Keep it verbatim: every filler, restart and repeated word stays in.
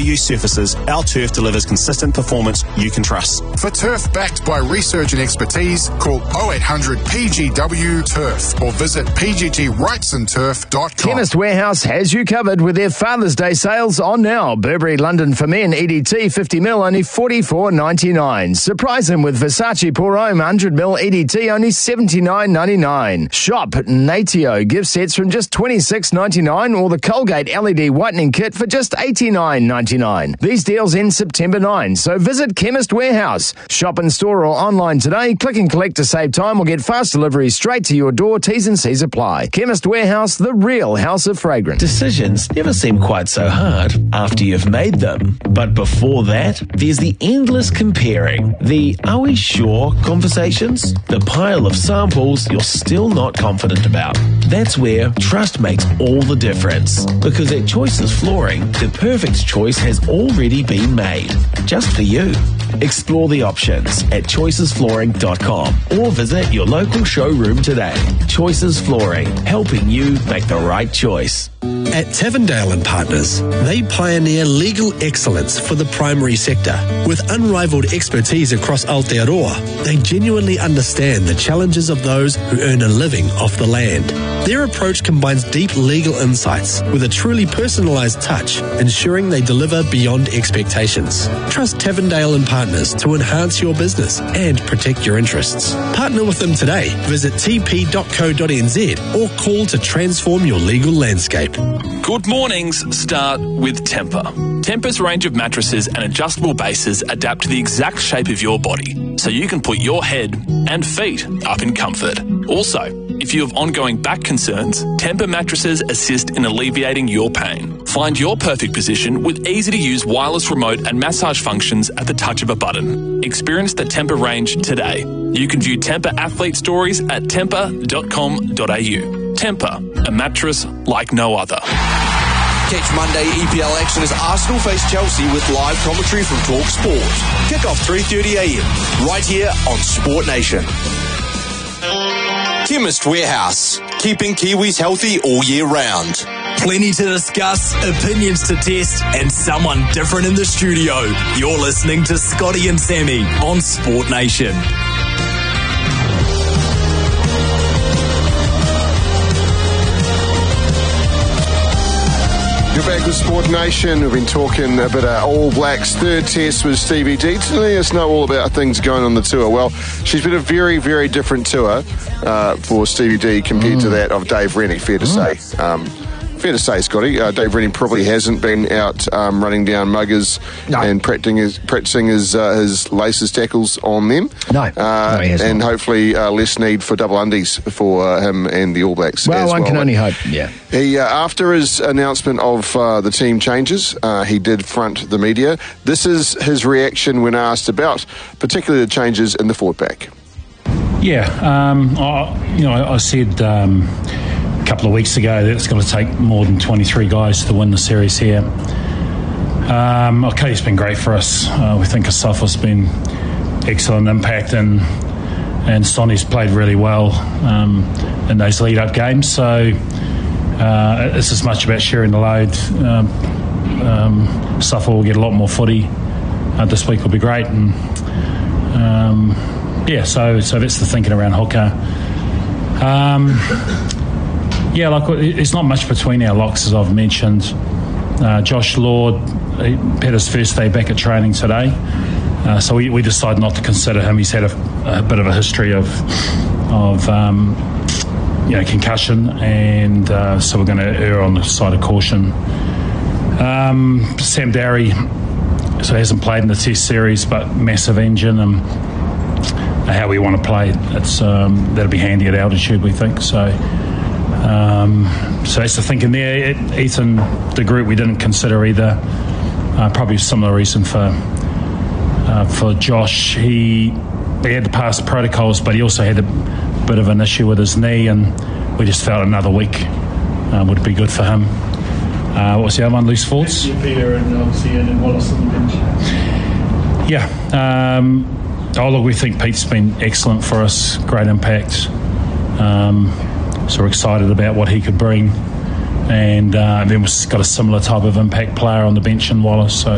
single-use surfaces, our turf delivers consistent performance you can trust. For turf backed by research and expertise, call oh eight hundred P G W turf or visit p g g wrightson turf dot com. Chemist Warehouse has you covered with their Father's Day sales on now. Burberry London for men, E D T fifty mil, only forty-four ninety-nine. Surprise him with Versace Pour Homme one hundred mil E D T, only seventy-nine ninety-nine. Shop Natio gift sets from just twenty-six ninety-nine, or the Colgate L E D whitening kit for just eighty-nine ninety-nine. These deals end September ninth, so visit Chemist Warehouse. Shop in store or online today. Click and collect to save time or get fast delivery straight to your door. T's and C's apply. Chemist Warehouse, the real house of fragrance. Decisions never seem quite so hard after you've made them. But before that, there's the endless comparing. The are we sure conversations? The pile of samples you're still not confident about. That's where trust makes all the difference. Because at Choices Flooring, the perfect choice has already been made. Just for you. Explore the options at choices flooring dot com or visit your local showroom today. Choices Flooring, helping you make the right choice. At Tavendale and Partners, they pioneer legal excellence for the primary sector. With unrivaled expertise across Aotearoa, they genuinely understand the challenges of those who earn a living off the land. Their approach combines deep legal insights with a truly personalised touch, ensuring they deliver beyond expectations. Trust Tavendale and Partners to enhance your business and protect your interests. Partner with them today. Visit t p dot co dot n z or call to transform your legal landscape. Good mornings start with Tempur. Tempur's range of mattresses and adjustable bases adapt to the exact shape of your body, so you can put your head and feet up in comfort. Also, if you have ongoing back concerns, Tempur mattresses assist in alleviating your pain. Find your perfect position with easy-to-use wireless remote and massage functions at the touch of a button. Experience the Tempur range today. You can view Tempur athlete stories at tempur dot com dot a u. Tempur, a mattress like no other. Catch Monday E P L action as Arsenal face Chelsea with live commentary from Talk Sport. Kick off three thirty a m right here on Sport Nation. Chemist Warehouse, keeping Kiwis healthy all year round. Plenty to discuss, opinions to test, and someone different in the studio. You're listening to Scotty and Sammy on Sport Nation. You're back with Sport Nation. We've been talking a bit of All Blacks third test with Stevie D to let us know all about things going on the tour. Well, she's been a very, very different tour uh, for Stevie D compared mm. to that of Dave Rennie, fair to mm. say. Um, fair to say, Scotty. Uh, Dave Rennie probably hasn't been out um, running down muggers no. and practicing his, practicing his, uh, his laces tackles on them. No, uh, no he hasn't. And hopefully uh, less need for double undies for uh, him and the All Blacks. Well, as one well. can only hope, yeah. He, uh, after his announcement of uh, the team changes, uh, he did front the media. This is his reaction when asked about particularly the changes in the forward pack. Yeah, um, I, you know, I, I said um, a couple of weeks ago that it's going to take more than twenty-three guys to win the series here. Um, okay, it's been great for us. Uh, we think Asafa's been excellent impact, and and Sonny's played really well um, in those lead-up games. So uh, it's as much about sharing the load. Um, um, Asafa will get a lot more footy. Uh, this week will be great, and um, yeah, so so that's the thinking around hooker. Um, yeah, like it's not much between our locks, as I've mentioned. Uh, Josh Lord, he had his first day back at training today, uh, so we, we decided not to consider him. He's had a, a bit of a history of of um, you know concussion, and uh, so we're going to err on the side of caution. Um, Sam Darry, so hasn't played in the Test series, but massive engine and how we want to play. It's um, that'll be handy at altitude, we think. So, um, so that's the thinking there. It, Ethan, the group we didn't consider either. Uh, probably a similar reason for uh, for Josh. He he had to pass the protocols, but he also had a bit of an issue with his knee, and we just felt another week uh, would be good for him. Uh, what was the other one? Loose forwards. Peter and obviously and Wallace on the bench. Yeah. Um, Oh, look, we think Pete's been excellent for us, great impact. Um, so we're excited about what he could bring. And uh, then we've got a similar type of impact player on the bench in Wallace. So